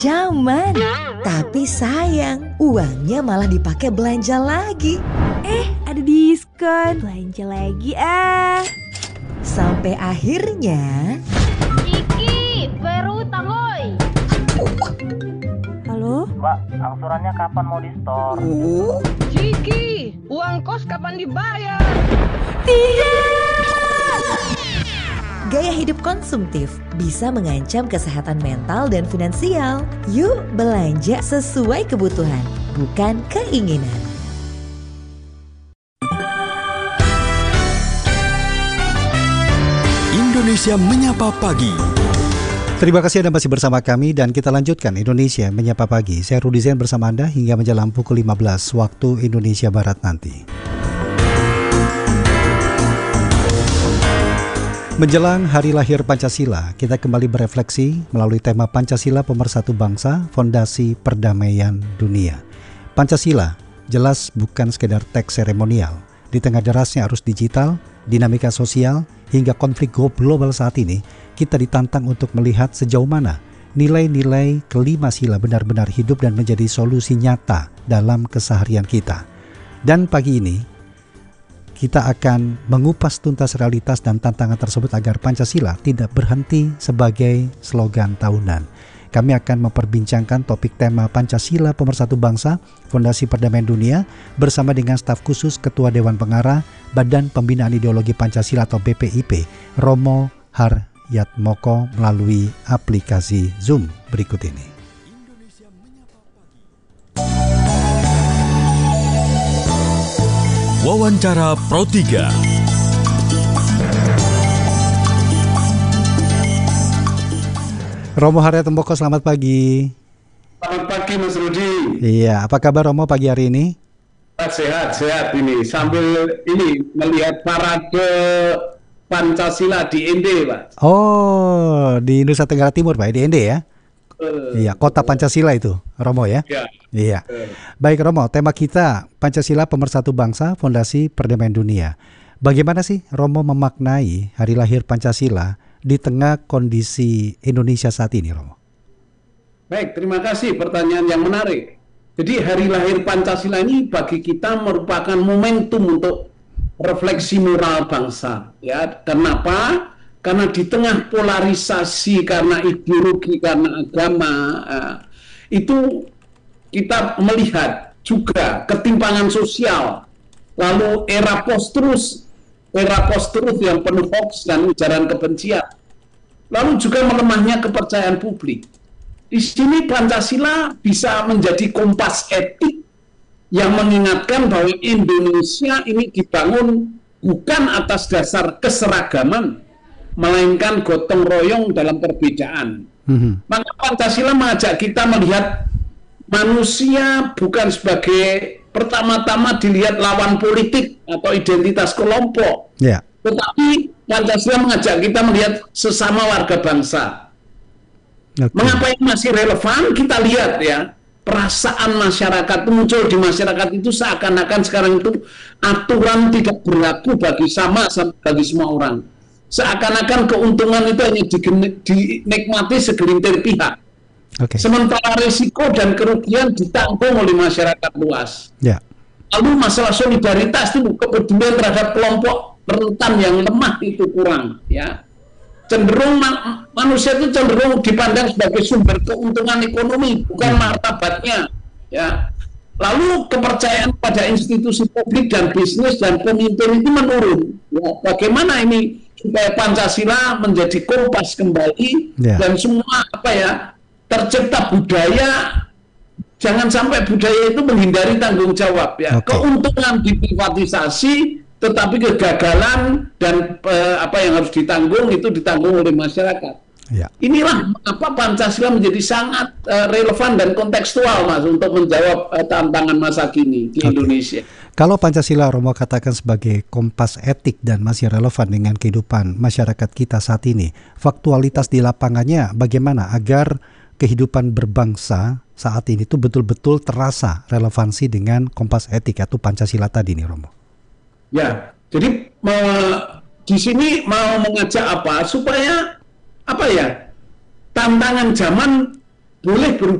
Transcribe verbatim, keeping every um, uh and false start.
Zaman, tapi sayang, uangnya malah dipakai belanja lagi. Eh, ada diskon. Belanja lagi ah. Sampai akhirnya Iki, baru utang hoi. Halo? Mbak, angsurannya kapan mau di-store? Ciki, uang kos kapan dibayar? gaya hidup konsumtif bisa mengancam kesehatan mental dan finansial. Yuk belanja sesuai kebutuhan, bukan keinginan. Indonesia Menyapa Pagi. Terima kasih Anda masih bersama kami dan kita lanjutkan Indonesia Menyapa Pagi. Saya Rudi Zain bersama Anda hingga menjelang pukul lima belas waktu Indonesia Barat nanti. Menjelang hari lahir Pancasila, kita kembali berefleksi melalui tema Pancasila Pemersatu Bangsa, Fondasi Perdamaian Dunia. Pancasila jelas bukan sekedar teks seremonial. Di tengah derasnya arus digital, dinamika sosial, hingga konflik global saat ini, kita ditantang untuk melihat sejauh mana nilai-nilai kelima sila benar-benar hidup dan menjadi solusi nyata dalam keseharian kita. Dan pagi ini, kita akan mengupas tuntas realitas dan tantangan tersebut agar Pancasila tidak berhenti sebagai slogan tahunan. Kami akan memperbincangkan topik tema Pancasila Pemersatu Bangsa, Fondasi Perdamaian Dunia bersama dengan staf khusus Ketua Dewan Pengarah Badan Pembinaan Ideologi Pancasila atau B P I P, Romo Haryatmoko melalui aplikasi Zoom berikut ini. Wawancara Pro tiga. Romo Haryatmoko, selamat pagi. Selamat pagi Mas Rudi. Iya, apa kabar Romo pagi hari ini? Sehat, sehat ini. Sambil ini melihat parade Pancasila di N D, Pak. Oh, di Nusa Tenggara Timur, Pak, di N D ya? Uh, iya, kota Pancasila itu, Romo ya? Iya. Iya. Uh. Baik Romo, tema kita Pancasila Pemersatu Bangsa, Fondasi Perdamaian Dunia. Bagaimana sih Romo memaknai hari lahir Pancasila di tengah kondisi Indonesia saat ini, Romo? Baik, terima kasih pertanyaan yang menarik. Jadi hari lahir Pancasila ini bagi kita merupakan momentum untuk refleksi moral bangsa. Ya, kenapa? Karena di tengah polarisasi karena ideologi, karena agama, eh, itu kita melihat juga ketimpangan sosial, lalu era post-truth, era post-truth yang penuh hoax dan ujaran kebencian, lalu juga melemahnya kepercayaan publik. Di sini Pancasila bisa menjadi kompas etik yang mengingatkan bahwa Indonesia ini dibangun bukan atas dasar keseragaman, melainkan gotong royong dalam perbedaan. Mm-hmm. Maka Pancasila mengajak kita melihat manusia bukan sebagai pertama-tama dilihat lawan politik atau identitas kelompok, yeah. Tetapi Pancasila mengajak kita melihat sesama warga bangsa. Okay. Mengapa ini masih relevan? Kita lihat ya, perasaan masyarakat muncul di masyarakat itu seakan-akan sekarang itu aturan tidak berlaku bagi sama bagi semua orang. Seakan-akan keuntungan itu hanya dinikmati segelintir pihak. Okay. Sementara risiko dan kerugian ditanggung oleh masyarakat luas. Yeah. Lalu masalah solidaritas itu kepedulian terhadap kelompok rentan yang lemah itu kurang. Ya, cenderung man- manusia itu cenderung dipandang sebagai sumber keuntungan ekonomi, bukan martabatnya. Ya. Lalu kepercayaan pada institusi publik dan bisnis dan pemimpin itu menurun. Ya, bagaimana ini supaya Pancasila menjadi kompas kembali, yeah. Dan semua apa ya tercipta budaya, jangan sampai budaya itu menghindari tanggung jawab ya. Okay. Keuntungan diprivatisasi, tetapi kegagalan dan eh, apa yang harus ditanggung itu ditanggung oleh masyarakat. Yeah. Inilah apa Pancasila menjadi sangat uh, relevan dan kontekstual Mas untuk menjawab uh, tantangan masa kini di okay. Indonesia. Kalau Pancasila Romo katakan sebagai kompas etik dan masih relevan dengan kehidupan masyarakat kita saat ini, faktualitas di lapangannya bagaimana agar kehidupan berbangsa saat ini itu betul-betul terasa relevansi dengan kompas etik atau Pancasila tadi nih Romo? Ya, jadi me- di sini mau mengajak apa supaya apa ya, tantangan zaman boleh berubah